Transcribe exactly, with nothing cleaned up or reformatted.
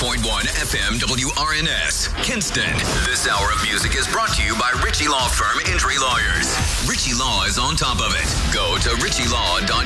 point one F M W R N S, Kinston. This hour of music is brought to you by Ritchie Law Firm Injury Lawyers. Ritchie Law is on top of it. Go to ritchie law dot